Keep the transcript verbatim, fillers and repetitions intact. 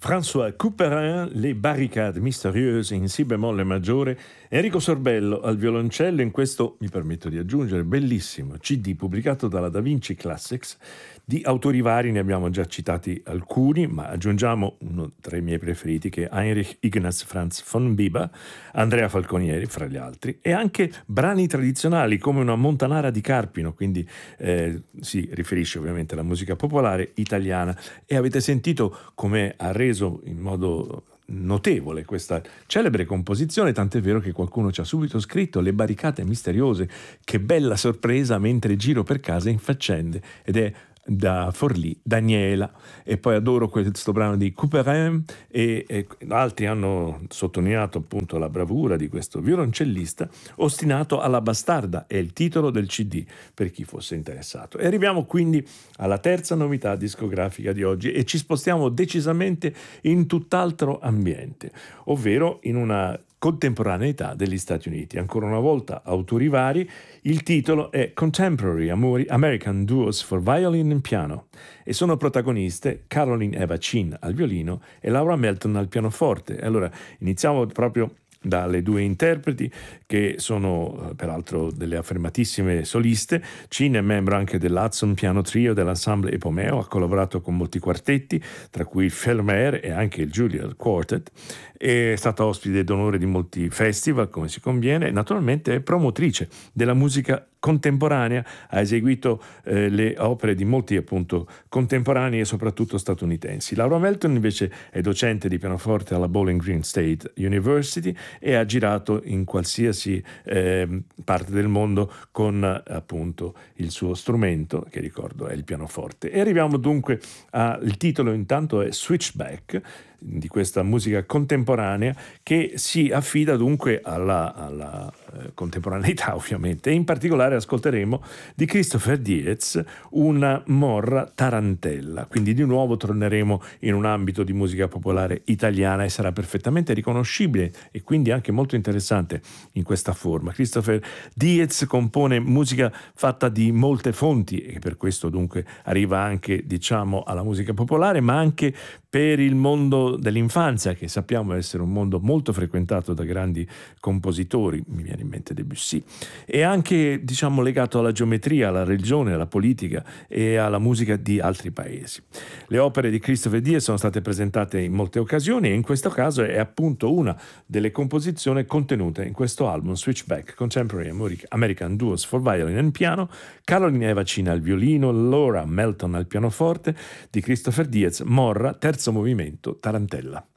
François Couperin, Le barricade misteriose in si bemolle maggiore, Enrico Sorbello al violoncello in questo, mi permetto di aggiungere, bellissimo C D pubblicato dalla Da Vinci Classics. Di autori vari ne abbiamo già citati alcuni, ma aggiungiamo uno tra i miei preferiti che è Heinrich Ignaz Franz von Bieber, Andrea Falconieri fra gli altri, e anche brani tradizionali come una Montanara di Carpino, quindi eh, si riferisce ovviamente alla musica popolare italiana. E avete sentito come ha reso in modo notevole questa celebre composizione, tant'è vero che qualcuno ci ha subito scritto: le barricate misteriose, che bella sorpresa mentre giro per casa in faccende, ed è da Forlì, Daniela. E poi adoro questo brano di Couperin, e, e altri hanno sottolineato appunto la bravura di questo violoncellista. Ostinato alla bastarda è il titolo del C D per chi fosse interessato. E arriviamo quindi alla terza novità discografica di oggi e ci spostiamo decisamente in tutt'altro ambiente, ovvero in una contemporaneità degli Stati Uniti. Ancora una volta autori vari. Il titolo è Contemporary American Duos for Violin and Piano e sono protagoniste Caroline Eva Chin al violino e Laura Melton al pianoforte. Allora iniziamo proprio dalle due interpreti, che sono peraltro delle affermatissime soliste. Chin è membro anche dell'Hudson Piano Trio dell'Ensemble Epomeo, ha collaborato con molti quartetti, tra cui il Felmer e anche il Juilliard Quartet, è stata ospite d'onore di molti festival, come si conviene, e naturalmente è promotrice della musica contemporanea, ha eseguito eh, le opere di molti appunto contemporanei e soprattutto statunitensi. Laura Melton invece è docente di pianoforte alla Bowling Green State University e ha girato in qualsiasi eh, parte del mondo con appunto il suo strumento, che ricordo è il pianoforte. E arriviamo dunque al titolo, intanto è Switchback, di questa musica contemporanea che si affida dunque alla, alla eh, contemporaneità ovviamente, e in particolare ascolteremo di Christopher Diez una morra tarantella, quindi di nuovo torneremo in un ambito di musica popolare italiana e sarà perfettamente riconoscibile e quindi anche molto interessante in questa forma. Christopher Diez compone musica fatta di molte fonti e per questo dunque arriva anche, diciamo, alla musica popolare, ma anche per il mondo dell'infanzia, che sappiamo essere un mondo molto frequentato da grandi compositori, mi viene in mente Debussy, e anche, diciamo, legato alla geometria, alla religione, alla politica e alla musica di altri paesi. Le opere di Christopher Diez sono state presentate in molte occasioni e in questo caso è appunto una delle composizioni contenute in questo album Switchback Contemporary American Duos for Violin and Piano. Caroline Eva Chin al violino, Laura Melton al pianoforte, di Christopher Diez, morra, terzo movimento, tarantella.